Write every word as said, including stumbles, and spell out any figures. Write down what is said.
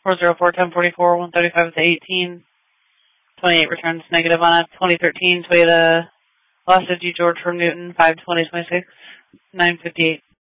four zero four, ten forty-four, one thirty-five to eighteen. twenty-eight returns negative on a twenty thirteen Toyota Velocity George from Newton, five twenty twenty-six, nine fifty-eight.